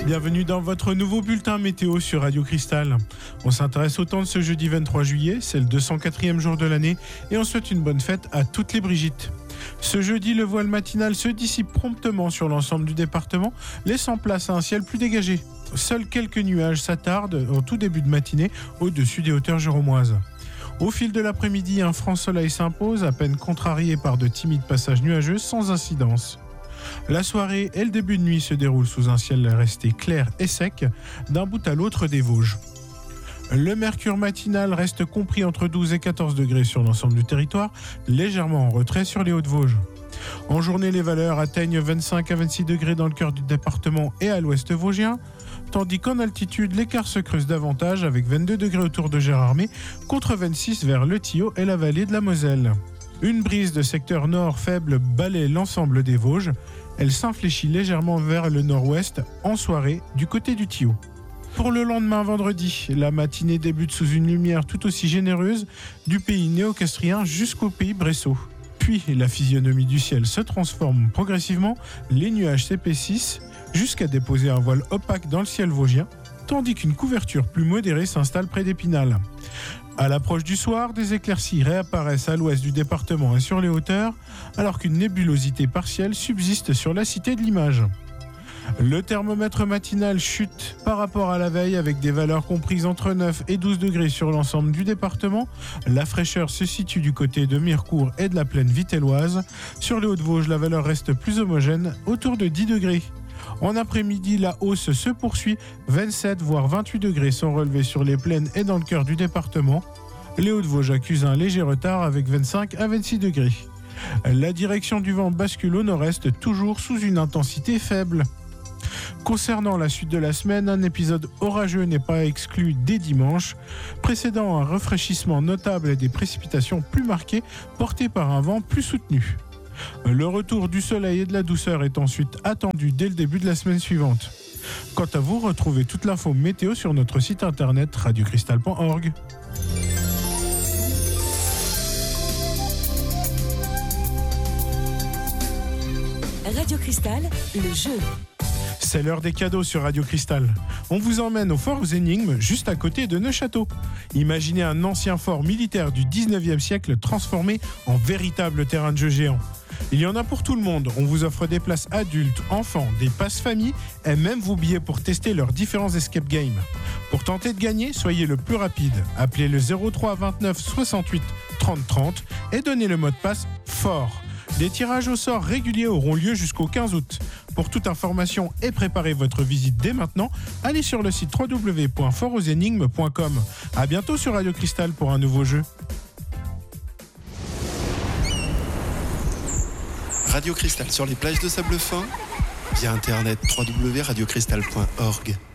Bienvenue dans votre nouveau bulletin météo sur Radio Cristal. On s'intéresse au temps de ce jeudi 23 juillet, c'est le 204e jour de l'année et on souhaite une bonne fête à toutes les Brigitte. Ce jeudi, le voile matinal se dissipe promptement sur l'ensemble du département, laissant place à un ciel plus dégagé. Seuls quelques nuages s'attardent en tout début de matinée au-dessus des hauteurs géromoises. Au fil de l'après-midi, un franc soleil s'impose, à peine contrarié par de timides passages nuageux sans incidence. La soirée et le début de nuit se déroulent sous un ciel resté clair et sec, d'un bout à l'autre des Vosges. Le mercure matinal reste compris entre 12 et 14 degrés sur l'ensemble du territoire, légèrement en retrait sur les Hauts-de-Vosges. En journée, les valeurs atteignent 25 à 26 degrés dans le cœur du département et à l'ouest vosgien, tandis qu'en altitude, l'écart se creuse davantage avec 22 degrés autour de Gérardmer contre 26 vers Le Thillot et la vallée de la Moselle. Une brise de secteur nord faible balaie l'ensemble des Vosges. Elle s'infléchit légèrement vers le nord-ouest en soirée du côté du Thillot. Pour le lendemain vendredi, la matinée débute sous une lumière tout aussi généreuse du pays néocastrien jusqu'au pays bressois. Puis la physionomie du ciel se transforme progressivement, les nuages s'épaississent jusqu'à déposer un voile opaque dans le ciel vosgien, tandis qu'une couverture plus modérée s'installe près d'Épinal. À l'approche du soir, des éclaircies réapparaissent à l'ouest du département et sur les hauteurs, alors qu'une nébulosité partielle subsiste sur la cité de l'Image. Le thermomètre matinal chute par rapport à la veille avec des valeurs comprises entre 9 et 12 degrés sur l'ensemble du département. La fraîcheur se situe du côté de Mirecourt et de la plaine vitelloise. Sur les Hauts-de-Vosges, la valeur reste plus homogène, autour de 10 degrés. En après-midi, la hausse se poursuit. 27 voire 28 degrés sont relevés sur les plaines et dans le cœur du département. Les Hauts-de-Vosges accusent un léger retard avec 25 à 26 degrés. La direction du vent bascule au nord-est, toujours sous une intensité faible. Concernant la suite de la semaine, un épisode orageux n'est pas exclu dès dimanche, précédant un rafraîchissement notable et des précipitations plus marquées portées par un vent plus soutenu. Le retour du soleil et de la douceur est ensuite attendu dès le début de la semaine suivante. Quant à vous, retrouvez toute l'info météo sur notre site internet radiocristal.org. Radio Cristal, le jeu. C'est l'heure des cadeaux sur Radio Cristal. On vous emmène au fort aux Énigmes, juste à côté de Neufchâteau. Imaginez un ancien fort militaire du 19e siècle transformé en véritable terrain de jeu géant. Il y en a pour tout le monde. On vous offre des places adultes, enfants, des passes famille et même vos billets pour tester leurs différents escape games. Pour tenter de gagner, soyez le plus rapide. Appelez le 03 29 68 30 30 et donnez le mot de passe FORT. Des tirages au sort réguliers auront lieu jusqu'au 15 août. Pour toute information et préparer votre visite dès maintenant, allez sur le site www.fortauxénigmes.com. À bientôt sur Radio Cristal pour un nouveau jeu. Radio Cristal sur les plages de sable fin, via internet www.radiocristal.org.